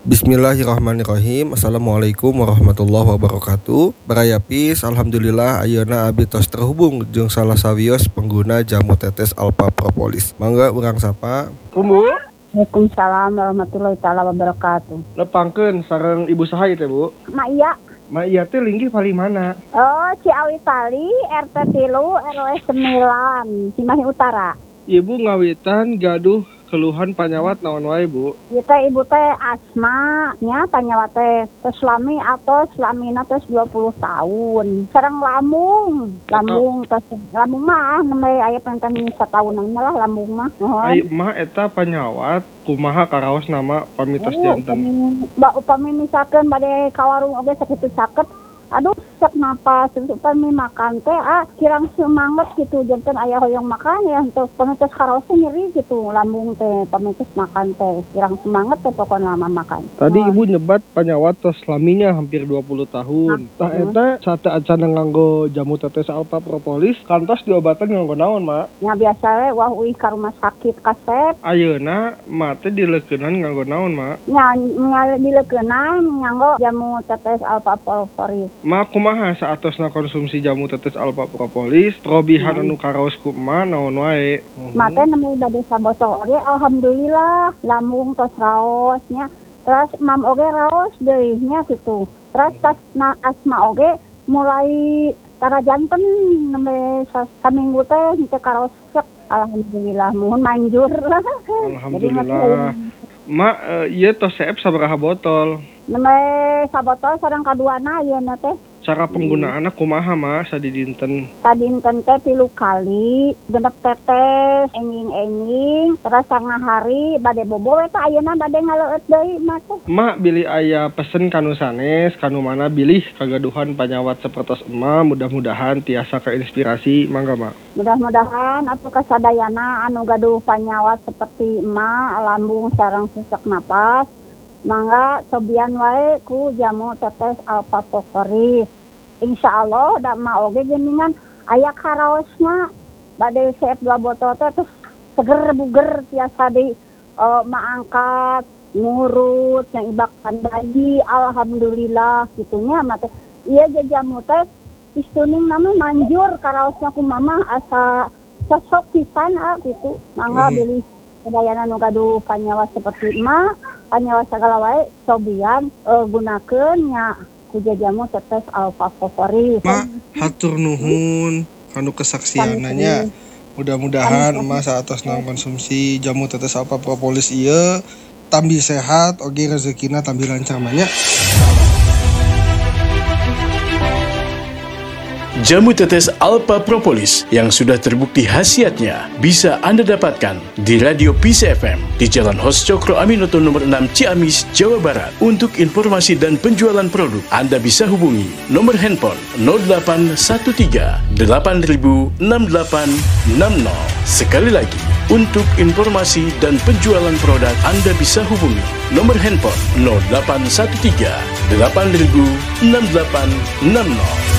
Bismillahirrahmanirrahim. Assalamualaikum warahmatullahi wabarakatuh. Barayapis, alhamdulillah ayeuna abdi tos terhubung jeung salah sawios pengguna jamu tetes Alpha Propolis. Mangga urang sapa. Bu, Waalaikumsalam warahmatullahi taala wabarakatuh. lepangkeun sareng ibu saha ieu teh, Bu? Mak iya. Ma iya teh linggih paling mana? Oh, Ciawi Tali, RT 3, RW 9, Cimahi Utara. Ibu ngawitan gaduh keluhan panyawat naon wae, Bu? Ieu teh ibu teh asma nya panyawat teh selami atau selamina teh 20 tahun. Sareng lambung mah nembe aya pengen satahunan lah lambung mah. Ai mah eta panyawat kumaha karaos nama pamitos janten. Upami misalkeun bade ka warung oge sakitu caket. Aduh, sak napas, upami makan teh kirang semangat gitu, janten aya hoyong makan ya, untuk pamitos karaosnya nyeri gitu, lambung teh, pamitos makan teh, kirang semangat teh pokoknya lama makan. Tadi ibu nyebat panyawat tos laminya hampir 20 tahun. Tah eta sate acan nganggo jamu tetes Alpha Propolis, kantos diobatan nganggo naon, Mak? Ya biasa we wah uih ka rumah sakit kasep. Ayeuna mah teh dileukeunnan nganggo naon, Mak? Nya dileukeunnan nganggo jamu tetes Alpha Propolis. Ma kumaha saatosna konsumsi jamu tetes Alpha Propolis, probihan anu karaos kumaha naon wae. Mate nemu bade sabotol oge alhamdulillah lambung tos raos nya. Terus mam oge raos deui nya kitu. Terus tas asma oge mulai tara janten nembe saminggu teh henteu karaos sek. Alhamdulillah mohon manjur. Alhamdulillah. Ma ieu tos seep sabaraha botol? Nembe sabotol sareng kaduana ieu na teh. Cara penggunaanna kumaha, Ma, sadidinten? Sadinten teh 3 kali, genep tetes, enging-enging, terus sanga hari bade bobo eta ayeuna bade ngaleueut deui mah teh. Ma bilih aya pesen kanu sanes, kanu mana bilih kagaduhan panyawat sapertos emma, mudah-mudahan tiasa keinspirasi, mangga, Ma. Mudah-mudahan atuh kasadayana anu gaduh panyawat seperti emak, lambung sareng sesak napas. Mangga cobian wae ku jamu tetes Alpha Propolis. Insyaallah da ma oge geuningan aya karaosna bade seep 2 botol teh terus seger buger tiasa di maangkat ngurut yang ibakan bayi alhamdulillah gitunya mah teh. Ieu jamu teh istuning nama manjur karaosna ku mama asa cocok pisan gitu. Mangga bilih sadayana nu gaduh panyawat seperti emak panyawat segala wae cobian gunakeun nya ku jamu tetes Alpha Propolis. Ma, hatur nuhun kanu kesaksianna nya. Mudah-mudahan emas saatosna konsumsi jamu tetes Alpha Propolis ieu tambi sehat oge rezekina tambi lancar mah nya. Jamu tetes Alpha Propolis yang sudah terbukti khasiatnya bisa Anda dapatkan di Radio Peace FM di Jalan Hos Cokro Aminoto nomor 6 Ciamis, Jawa Barat. Untuk informasi dan penjualan produk, Anda bisa hubungi nomor handphone 0813 8000 6860. Sekali lagi, untuk informasi dan penjualan produk, Anda bisa hubungi nomor handphone 0813 8000 6860.